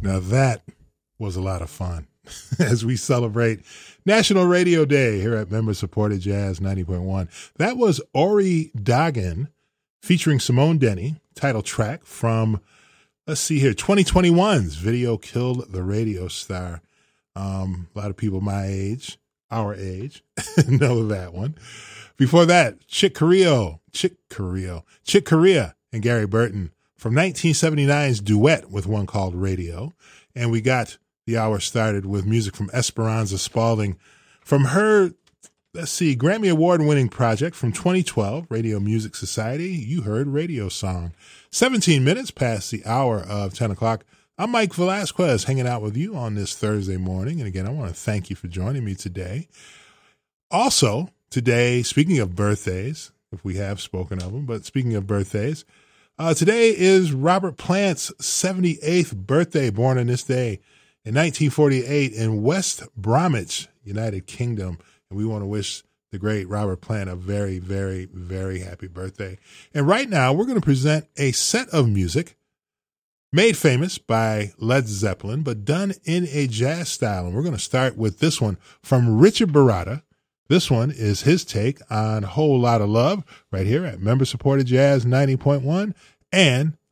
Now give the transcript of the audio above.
Now that was a lot of fun as we celebrate National Radio Day here at Member Supported Jazz 90.1. That was Ori Dagan featuring Simone Denny, title track from, let's see here, 2021's Video Killed the Radio Star. A lot of people my age, our age, know that one. Before that, Chick Corea and Gary Burton from 1979's duet with one called Radio. And we got the hour started with music from Esperanza Spalding from her, let's see, Grammy Award-winning project from 2012, Radio Music Society. You heard Radio Song. 17 minutes past the hour of 10 o'clock. I'm Mike Velasquez hanging out with you on this Thursday morning. And again, I want to thank you for joining me today. Also, today, speaking of birthdays, if we have spoken of them, but speaking of birthdays, today is Robert Plant's 78th birthday, born on this day in 1948 in West Bromwich, United Kingdom. And we want to wish the great Robert Plant a very, very, very happy birthday. And right now, we're going to present a set of music made famous by Led Zeppelin, but done in a jazz style. And we're going to start with this one from Richard Baratta. This one is his take on Whole Lotta Love right here at Member Supported Jazz 90.1 and